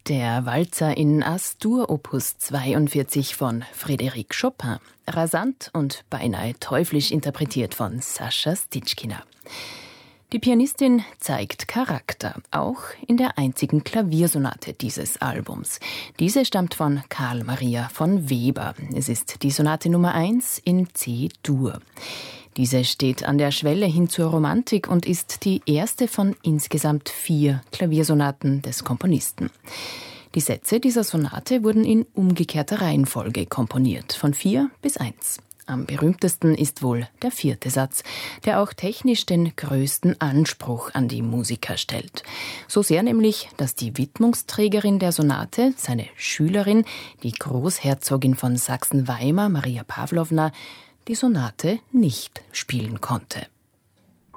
Der Walzer in As-Dur Opus 42 von Frédéric Chopin. Rasant und beinahe teuflisch interpretiert von Sascha Stitschkina. Die Pianistin zeigt Charakter, auch in der einzigen Klaviersonate dieses Albums. Diese stammt von Carl Maria von Weber. Es ist die Sonate Nummer 1 in C-Dur. Diese steht an der Schwelle hin zur Romantik und ist die erste von insgesamt 4 Klaviersonaten des Komponisten. Die Sätze dieser Sonate wurden in umgekehrter Reihenfolge komponiert, von 4 bis 1. Am berühmtesten ist wohl der 4. Satz, der auch technisch den größten Anspruch an die Musiker stellt. So sehr nämlich, dass die Widmungsträgerin der Sonate, seine Schülerin, die Großherzogin von Sachsen-Weimar, Maria Pawlowna, die Sonate nicht spielen konnte.